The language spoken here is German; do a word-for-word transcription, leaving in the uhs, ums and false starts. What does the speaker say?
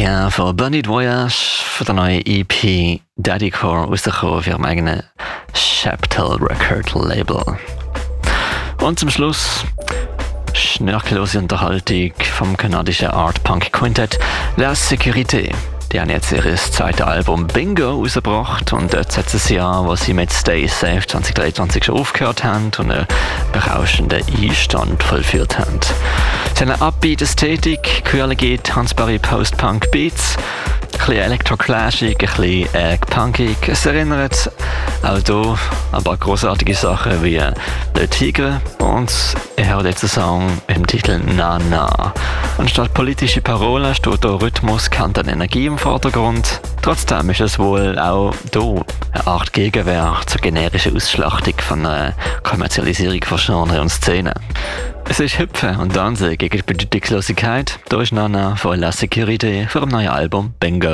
Ja, von Bonnie Voyage, von der neuen E P Daddycore rausgekommen auf ihrem eigenen Chaptel Record Label. Und zum Schluss schnörkellose Unterhaltung vom kanadischen Art Punk Quintet La Sécurité. Die haben jetzt ihr zweites Album Bingo rausgebracht und dort setzen sie an, wo sie mit Stay Safe zwanzig dreiundzwanzig schon aufgehört haben und einen berauschenden Einstand vollführt haben. Sie haben eine Upbeat-Ästhetik, quirlige, tanzbare Post-Punk-Beats, ein bisschen Elektro-Clashig, ein bisschen äh, punkig. Es erinnert auch hier an ein paar grossartige Sachen wie Le Tigre und er hört jetzt einen Song im Titel Na Na. Anstatt politische Parolen steht hier Rhythmus, Kant und Energie im Vordergrund. Trotzdem ist es wohl auch hier eine Art Gegenwehr zur generischen Ausschlachtung von einer Kommerzialisierung von Genre und Szene. Es ist Hüpfen und Tanzen gegen die Bedeutungslosigkeit. Da ist Nana von La Sécurité für ein neues Album Bingo.